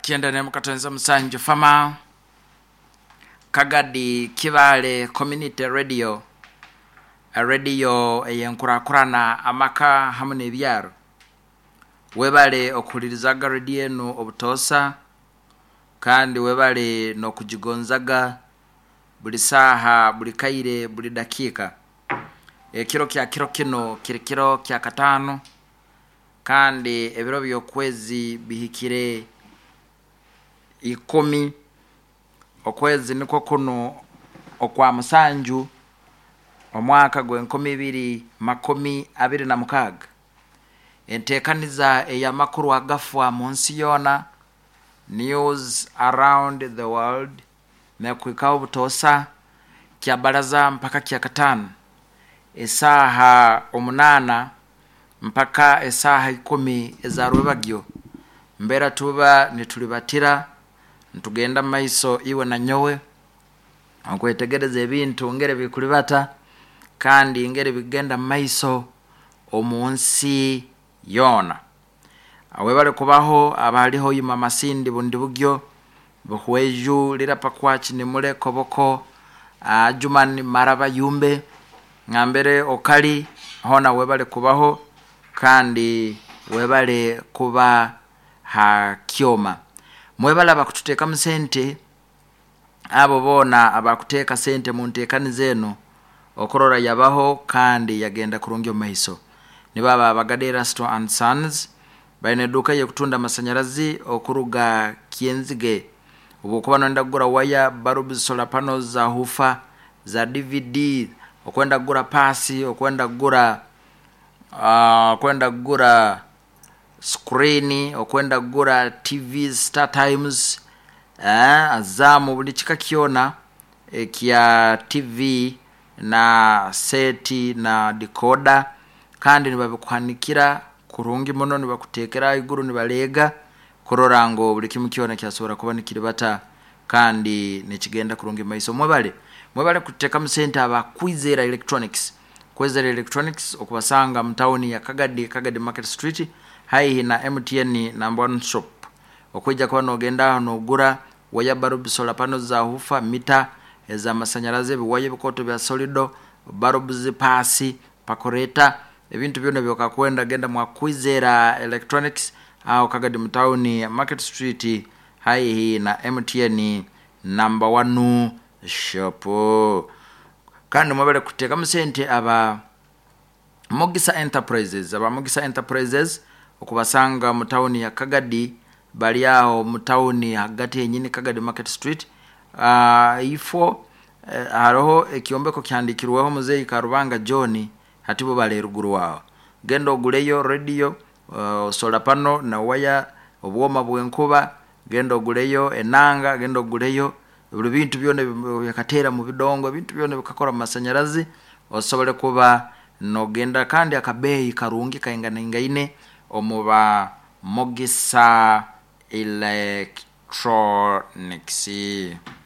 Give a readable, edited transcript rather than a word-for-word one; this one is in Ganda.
kienda ne mukatonza musanju fama Kagadi Kibale Community Radio, a radio eyenkurakurana amaka hamwe n'ebyaro. Webale okulirizaga radio eno obutosa kandi webale no kujigonzaga buli saha buli kaire buli dakika. Kiro kino kirikiro kya katano kandi ebiro byokwezi bihikire 10 okwezi niko kuno okwa musanju omwaka gwe 2026 entekaniza eya makuru agafwa munsi yona news around the world mekwikaho butosa kya baraza mpaka kya katano esaha 8 mpaka esaha 10 ezarwebagyo mbera tuba nitulibatira ntugenda maiso iwe na nyowe akwetegereza ebintu ngere bikulibata kandi ngere bigenda maiso omunsi yona awebale kubaho abaliho yima masindi bundi bugyo buhweju lirapa kwachi ni mule koboko Jumani Maraba Yumbe ngambere okali hona webale kubaho kandi webale kuba hakioma mwebala abakuteka musente abo bona abakuteka sente mu ntekani zeno okorora yabaho kandi yagenda kurungyo maiso ni baba abagadera Store and Sons baine duka ye kutunda masanyarazi okuruga Kienzige ubukuba nenda kugura waya barubu solar panels za hufa za DVD okwenda kugura pasi okwenda kugura screen okwenda kugura TV Star Times azamu buli chikakiona kia TV na seti na decoder kandi nibabikuhanikira kurungi mono nibakutekera iguru nibalega kororango buli kimukiona kyasubira kuba nikiribata kandi nekigenda kurungi maiso mwebale kuteka musente aba Kwizera Electronics okubasanga mtauni ya Kagadi Market Street haihi na MTN number 1 shop okwijja kwa nogenda nogura waya barubu solar panels za hufa mita za masanyaraze biwaye bikoto bya solido barubu zipasi pakoreta ebintu byone byokakwenda genda mwa Kwizera Electronics au Kagadi mtauni Market Street haihi na MTN number 1 shop kandi mwabale kuteka musente aba Mogisa Enterprises okubasanga mutauni ya Kagadi bali aho mutauni hagati yenyini Kagadi Market Street ifo haroho ekiombeko kyandikirweho muzeyi Karubanga John hatibo bale ruguru wao gendo guleyo radio solar panel na waya obwoma bwenkuba gendo guleyo enanga gendo guleyo buli bintu byone byakatera mu bidongo bintu byone bikakora masanyarazi osobole kuba nogenda kandi akabeyi karungi kaingana ingaine omuba Mogisa Electronics